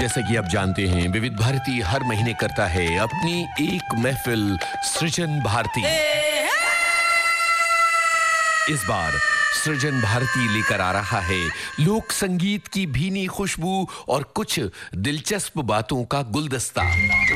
जैसा कि आप जानते हैं, विविध भारती हर महीने करता है अपनी एक महफिल सृजन भारती। इस बार सृजन भारती लेकर आ रहा है लोक संगीत की भीनी खुशबू और कुछ दिलचस्प बातों का गुलदस्ता।